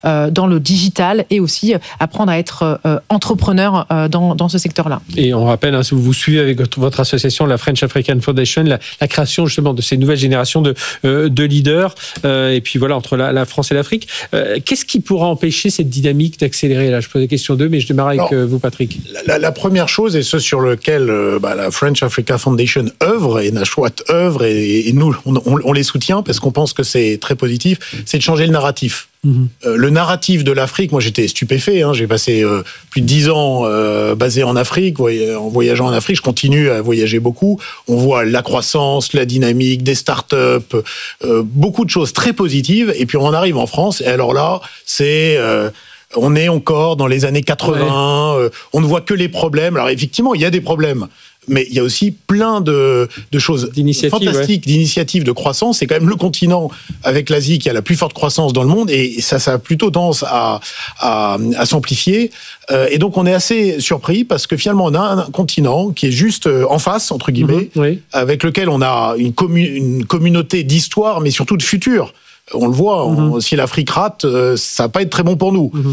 dans le digital et aussi apprendre à être entrepreneur dans ce secteur-là. Et on rappelle, si vous suivez avec votre association, la French African Foundation, la création justement de ces nouvelles générations de leaders, et puis voilà, entre la France et l'Afrique. Qu'est-ce qui pourra empêcher cette dynamique d'accélérer? Là, je pose la question 2, mais je démarre avec vous, Patrick. La première chose, et ce sur lequel la French Africa Foundation œuvre, et Nashwaat œuvre, et nous, on les soutient parce qu'on pense que c'est très positif, c'est de changer le narratif. Le narratif de l'Afrique, moi j'étais stupéfait, j'ai passé plus de 10 ans basé en Afrique, en voyageant en Afrique, je continue à voyager beaucoup, on voit la croissance, la dynamique, des startups, beaucoup de choses très positives, et puis on arrive en France, et alors là, c'est... on est encore dans les années 80, on ne voit que les problèmes, alors effectivement il y a des problèmes, mais il y a aussi plein de choses fantastiques, d'initiatives de croissance. C'est quand même le continent, avec l'Asie, qui a la plus forte croissance dans le monde, et ça a plutôt tendance à s'amplifier. Et donc, on est assez surpris, parce que finalement, on a un continent qui est juste en face, entre guillemets, avec lequel on a une communauté d'histoire, mais surtout de futur. On le voit, si l'Afrique rate, ça va pas être très bon pour nous.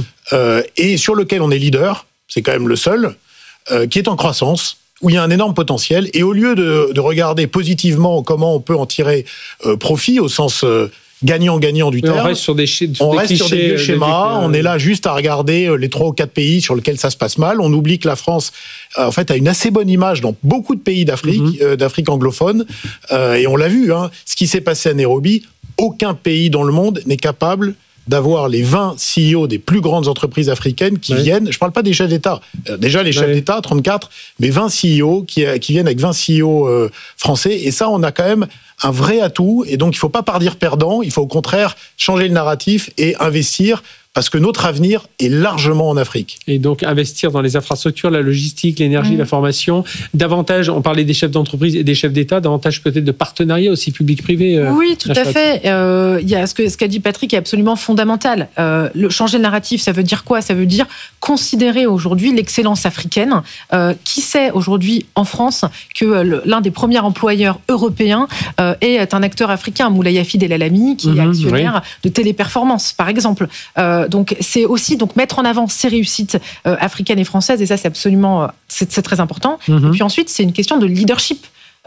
Et sur lequel on est leader, c'est quand même le seul, qui est en croissance, où il y a un énorme potentiel, et au lieu de regarder positivement comment on peut en tirer profit, au sens gagnant-gagnant du terme, on reste sur des vieux schémas, on est là juste à regarder les 3 ou 4 pays sur lesquels ça se passe mal, on oublie que la France, en fait, a une assez bonne image dans beaucoup de pays d'Afrique, d'Afrique anglophone, et on l'a vu, ce qui s'est passé à Nairobi, aucun pays dans le monde n'est capable d'avoir les 20 CEO des plus grandes entreprises africaines qui viennent, je ne parle pas des chefs d'État, déjà les chefs d'État, 34, mais 20 CEO qui viennent avec 20 CEO français, et ça, on a quand même un vrai atout, et donc il ne faut pas partir perdant, il faut au contraire changer le narratif et investir, parce que notre avenir est largement en Afrique. Et donc, investir dans les infrastructures, la logistique, l'énergie, la formation, davantage, on parlait des chefs d'entreprise et des chefs d'État, davantage peut-être de partenariats aussi public-privé. Oui, tout à fait. Il y a ce qu'a dit Patrick est absolument fondamental. Changer le narratif, ça veut dire quoi? Ça veut dire considérer aujourd'hui l'excellence africaine. Qui sait aujourd'hui en France que l'un des premiers employeurs européens est un acteur africain, Moulay Hafid El Alami, qui est actionnaire de Téléperformance, par exemple. Donc c'est aussi mettre en avant ces réussites africaines et françaises, et ça c'est absolument c'est très important. Et puis ensuite c'est une question de leadership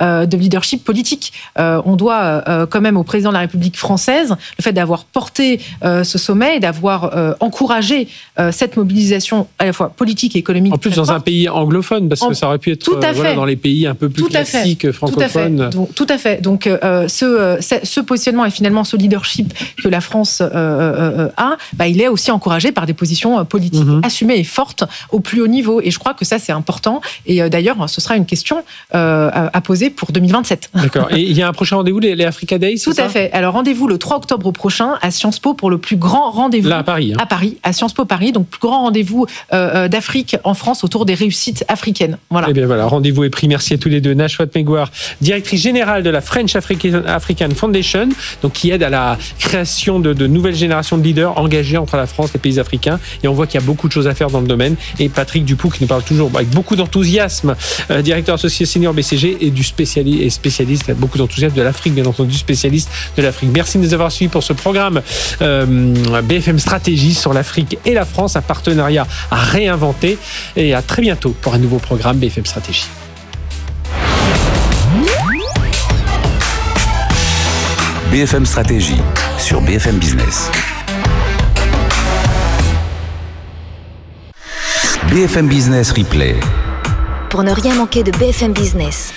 politique. On doit quand même au président de la République française le fait d'avoir porté ce sommet et d'avoir encouragé cette mobilisation à la fois politique et économique. En plus dans un pays anglophone, parce que ça aurait pu être dans les pays un peu plus classiques francophones. Tout à fait. Donc ce positionnement et finalement ce leadership que la France a, il est aussi encouragé par des positions politiques assumées et fortes au plus haut niveau. Et je crois que ça c'est important. Et d'ailleurs ce sera une question à poser pour 2027. D'accord. Et il y a un prochain rendez-vous, les Africa Days, Tout à fait. Alors, rendez-vous le 3 octobre prochain à Sciences Po pour le plus grand rendez-vous. Là, à Paris. À Paris, à Sciences Po Paris. Donc, plus grand rendez-vous d'Afrique en France autour des réussites africaines. Voilà. Eh bien, voilà. Rendez-vous est pris. Merci à tous les deux. Nashwaat Megouar, directrice générale de la French African Foundation, donc qui aide à la création de nouvelles générations de leaders engagés entre la France et les pays africains. Et on voit qu'il y a beaucoup de choses à faire dans le domaine. Et Patrick Dupoux, qui nous parle toujours avec beaucoup d'enthousiasme, directeur associé senior BCG et du spécialiste avec beaucoup d'enthousiasme de l'Afrique, bien entendu, spécialiste de l'Afrique. Merci de nous avoir suivis pour ce programme BFM Stratégie sur l'Afrique et la France, un partenariat à réinventer, et à très bientôt pour un nouveau programme BFM Stratégie. BFM Stratégie sur BFM Business. BFM Business Replay. Pour ne rien manquer de BFM Business.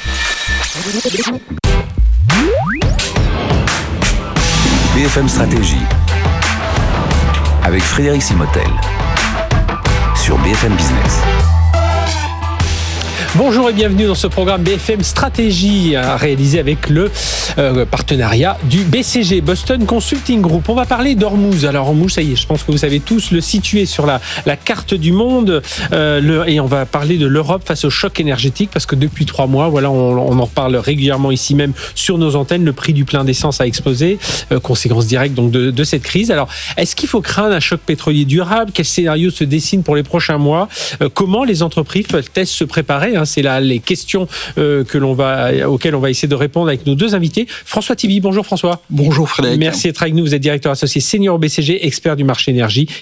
BFM Stratégie avec Frédéric Simotel sur BFM Business. Bonjour et bienvenue dans ce programme BFM Stratégie réalisé avec le partenariat du BCG, Boston Consulting Group. On va parler d'Ormuz. Alors Ormuz, ça y est, je pense que vous savez tous le situer sur la carte du monde et on va parler de l'Europe face au choc énergétique parce que depuis 3 mois, voilà, on en parle régulièrement ici même sur nos antennes. Le prix du plein d'essence a explosé, conséquence directe donc de cette crise. Alors, est-ce qu'il faut craindre un choc pétrolier durable? Quel scénario se dessine pour les prochains mois? Comment les entreprises peuvent-elles se préparer? C'est là les questions auxquelles on va essayer de répondre avec nos 2 invités. François Tibi, bonjour François. Bonjour Frédéric. Merci d'être avec nous. Vous êtes directeur associé senior au BCG, expert du marché énergie,